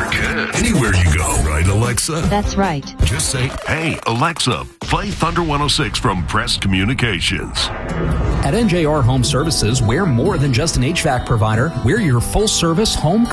Good. Anywhere you go, right, Alexa? That's right. Just say, hey, Alexa, play Thunder 106 from Press Communications. At NJR Home Services, we're more than just an HVAC provider. We're your full-service home